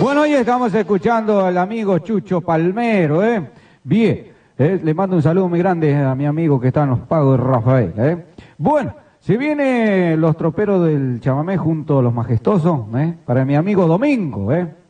Bueno, hoy estamos escuchando al amigo Chucho Palmero, Bien, le mando un saludo muy grande a mi amigo que está en Los Pagos, Rafael, Bueno, se vienen los troperos del chamamé junto a los majestuosos, para mi amigo Domingo,